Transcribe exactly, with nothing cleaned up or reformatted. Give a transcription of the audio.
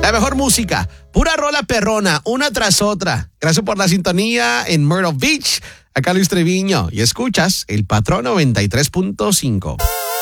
La mejor música, pura rola perrona, una tras otra. Gracias por la sintonía en Myrtle Beach. Acá Luis Treviño y escuchas El Patrón noventa y tres punto cinco.